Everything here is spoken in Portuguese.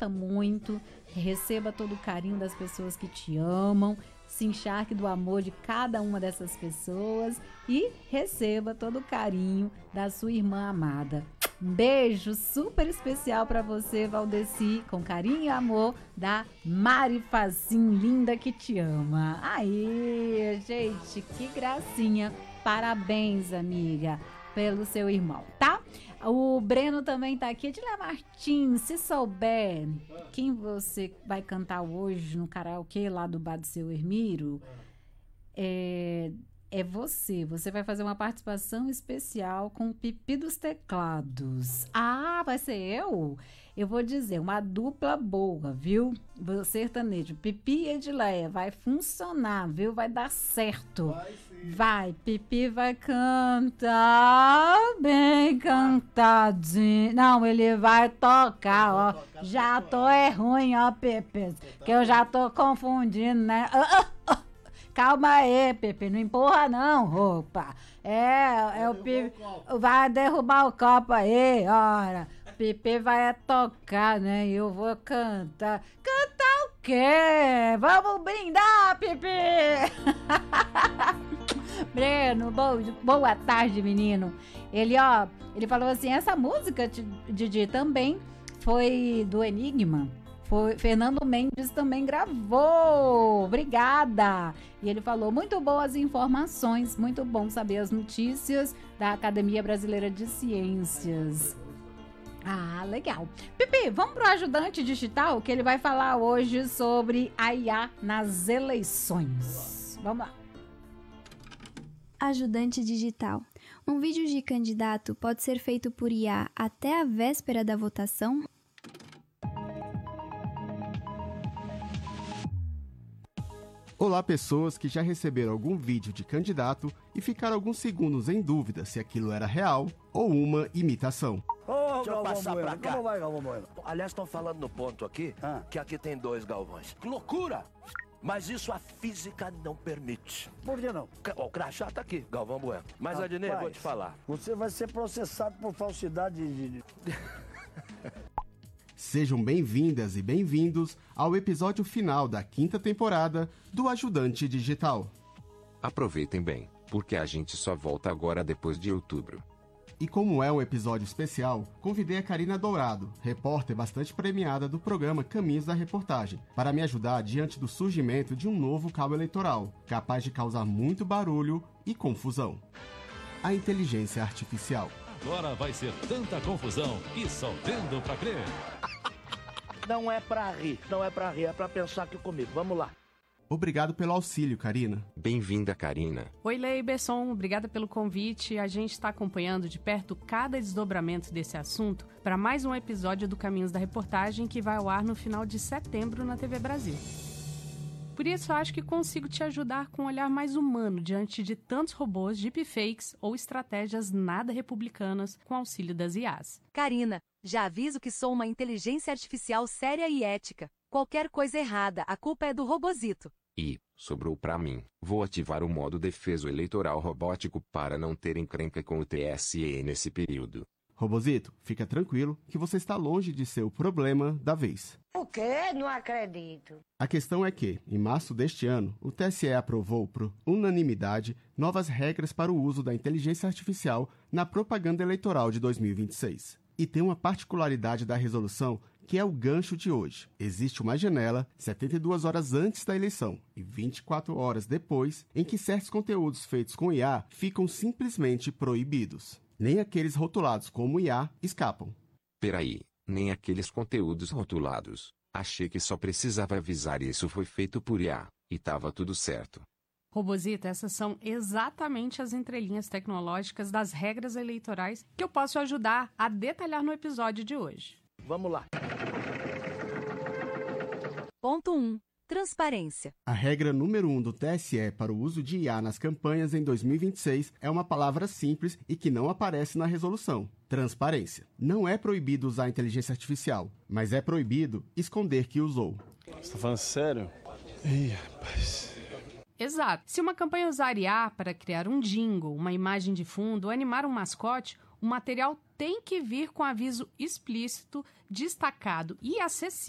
curta muito, receba todo o carinho das pessoas que te amam, se encharque do amor de cada uma dessas pessoas e receba todo o carinho da sua irmã amada. Um beijo super especial para você, Valdeci, com carinho e amor da Mari Facim, linda que te ama. Aí, gente, que gracinha. Parabéns, amiga, pelo seu irmão, tá? O Breno também tá aqui. Edilia Martins, se souber quem você vai cantar hoje no karaokê lá do bar do seu Hermiro, é você. Você vai fazer uma participação especial com o Pipi dos Teclados. Ah, vai ser eu? Eu vou dizer, uma dupla boa, viu? Sertanejo, Pipi e Edileia, vai funcionar, viu? Vai dar certo. Vai sim. Vai, Pipi vai cantar bem cantadinho. Não, ele vai tocar, ó. Já tô ruim, ó, Pipi, que eu já tô confundindo, né? Calma aí, Pepe, não empurra não, roupa. É o Pepe, vai derrubar o copo aí, ora. Pepe vai tocar, né? E eu vou cantar. Cantar o quê? Vamos brindar, Pepe! Breno, boa tarde, menino. Ele falou assim, essa música, Didi, também foi do Enigma. Fernando Mendes também gravou. Obrigada. E ele falou, muito boas informações, muito bom saber as notícias da Academia Brasileira de Ciências. Ah, legal. Pipi, vamos pro ajudante digital, que ele vai falar hoje sobre a IA nas eleições. Vamos lá. Ajudante digital. Um vídeo de candidato pode ser feito por IA até a véspera da votação? Olá, pessoas que já receberam algum vídeo de candidato e ficaram alguns segundos em dúvida se aquilo era real ou uma imitação. Deixa eu passar pra cá. Como vai, Galvão Bueno? Aliás, estão falando no ponto aqui que aqui tem 2 Galvões. Que loucura! Mas isso a física não permite. Por que não? O crachá tá aqui, Galvão Bueno. Mas, Adnei, vou te falar. Você vai ser processado por falsidade de... Sejam bem-vindas e bem-vindos ao episódio final da 5ª temporada do Ajudante Digital. Aproveitem bem, porque a gente só volta agora depois de outubro. E como é um episódio especial, convidei a Karina Dourado, repórter bastante premiada do programa Caminhos da Reportagem, para me ajudar diante do surgimento de um novo cabo eleitoral, capaz de causar muito barulho e confusão. A inteligência artificial. Agora vai ser tanta confusão e só vendo pra crer. Não é pra rir, é pra pensar aqui comigo. Vamos lá. Obrigado pelo auxílio, Karina. Bem-vinda, Karina. Oi, Lei Besson, obrigada pelo convite. A gente está acompanhando de perto cada desdobramento desse assunto para mais um episódio do Caminhos da Reportagem que vai ao ar no final de setembro na TV Brasil. Por isso, eu acho que consigo te ajudar com um olhar mais humano diante de tantos robôs, deepfakes ou estratégias nada republicanas com auxílio das IAs. Karina, já aviso que sou uma inteligência artificial séria e ética. Qualquer coisa errada, a culpa é do robozito. E, sobrou pra mim, vou ativar o modo defeso eleitoral robótico para não ter encrenca com o TSE nesse período. Robozito, fica tranquilo que você está longe de ser o problema da vez. O quê? Não acredito. A questão é que, em março deste ano, o TSE aprovou por unanimidade novas regras para o uso da inteligência artificial na propaganda eleitoral de 2026. E tem uma particularidade da resolução que é o gancho de hoje. Existe uma janela 72 horas antes da eleição e 24 horas depois em que certos conteúdos feitos com IA ficam simplesmente proibidos. Nem aqueles rotulados como IA escapam. Peraí, nem aqueles conteúdos rotulados. Achei que só precisava avisar isso foi feito por IA, e tava tudo certo. Robozito, essas são exatamente as entrelinhas tecnológicas das regras eleitorais que eu posso ajudar a detalhar no episódio de hoje. Vamos lá. Ponto 1. Transparência. A regra número 1 do TSE para o uso de IA nas campanhas em 2026 é uma palavra simples e que não aparece na resolução. Transparência. Não é proibido usar inteligência artificial, mas é proibido esconder que usou. Você tá falando sério? Ih, rapaz. Exato. Se uma campanha usar IA para criar um jingle, uma imagem de fundo ou animar um mascote, o material tem que vir com aviso explícito, destacado e acessível